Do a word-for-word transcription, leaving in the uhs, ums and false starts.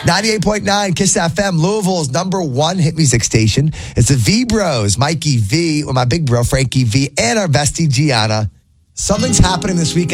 ninety-eight point nine Kiss F M, Louisville's number one hit music station. It's the V Bros, Mikey V, with my big bro, Frankie V, and our bestie, Gianna. Something's happening this weekend.